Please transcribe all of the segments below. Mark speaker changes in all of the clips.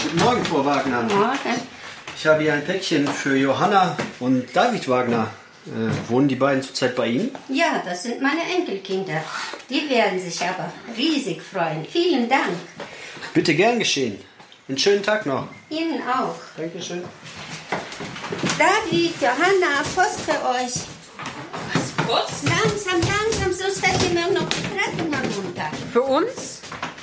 Speaker 1: Guten Morgen, Frau Wagner.
Speaker 2: Guten Morgen.
Speaker 1: Ich habe hier ein Päckchen für Johanna und David Wagner. Wohnen die beiden zurzeit bei Ihnen?
Speaker 2: Ja, das sind meine Enkelkinder. Die werden sich aber riesig freuen. Vielen Dank.
Speaker 1: Bitte gern geschehen. Einen schönen Tag noch.
Speaker 2: Ihnen auch.
Speaker 1: Dankeschön.
Speaker 2: David, Johanna, Post für euch.
Speaker 3: Was, Post?
Speaker 2: Langsam, sonst fällt ihr mir noch die Treppen herunter.
Speaker 3: Für uns?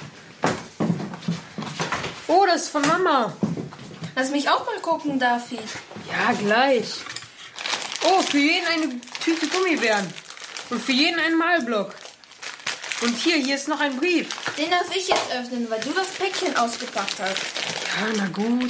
Speaker 3: Oh, das ist von Mama.
Speaker 4: Lass mich auch mal gucken, David.
Speaker 3: Ja, gleich. Oh, für jeden eine Tüte Gummibären. Und für jeden einen Malblock. Und hier ist noch ein Brief.
Speaker 4: Den darf ich jetzt öffnen, weil du das Päckchen ausgepackt hast.
Speaker 3: Ja, na gut.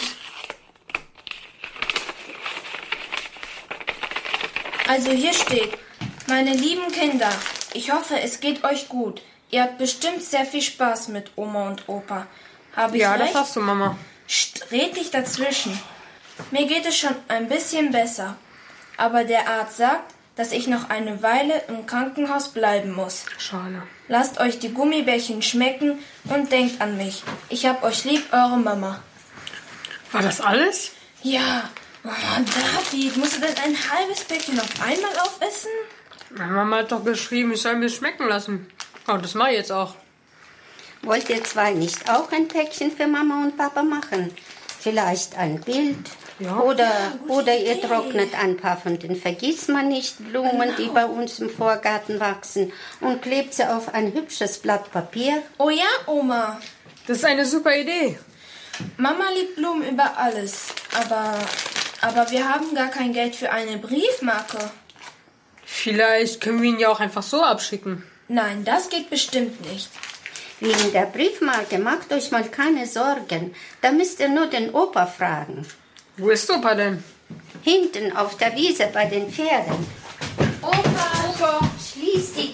Speaker 4: Also hier steht: Meine lieben Kinder, ich hoffe, es geht euch gut. Ihr habt bestimmt sehr viel Spaß mit Oma und Opa. Habe ich
Speaker 3: Ja,
Speaker 4: recht?
Speaker 3: das hast du, Mama.
Speaker 4: Psst, red nicht dazwischen. Mir geht es schon ein bisschen besser. Aber der Arzt sagt, dass ich noch eine Weile im Krankenhaus bleiben muss.
Speaker 3: Schade.
Speaker 4: Lasst euch die Gummibärchen schmecken und denkt an mich. Ich hab euch lieb, eure Mama.
Speaker 3: War das alles?
Speaker 4: Ja. Oh, David, musst du denn ein halbes Päckchen auf einmal aufessen?
Speaker 3: Meine Mama hat doch geschrieben, ich soll mir schmecken lassen. Oh, das mache ich jetzt auch.
Speaker 2: Wollt ihr zwei nicht auch ein Päckchen für Mama und Papa machen? Vielleicht ein Bild?
Speaker 3: Ja.
Speaker 2: Oder ihr trocknet ein paar von den Vergissmeinnicht-Blumen, die bei uns im Vorgarten wachsen, und klebt sie auf ein hübsches Blatt Papier.
Speaker 4: Oh ja, Oma.
Speaker 3: Das ist eine super Idee.
Speaker 4: Mama liebt Blumen über alles. Aber wir haben gar kein Geld für eine Briefmarke.
Speaker 3: Vielleicht können wir ihn ja auch einfach so abschicken.
Speaker 4: Nein, das geht bestimmt nicht.
Speaker 2: Wegen der Briefmarke macht euch mal keine Sorgen. Da müsst ihr nur den Opa fragen.
Speaker 3: Wo ist Opa denn?
Speaker 2: Hinten auf der Wiese bei den Pferden. Opa, schließ die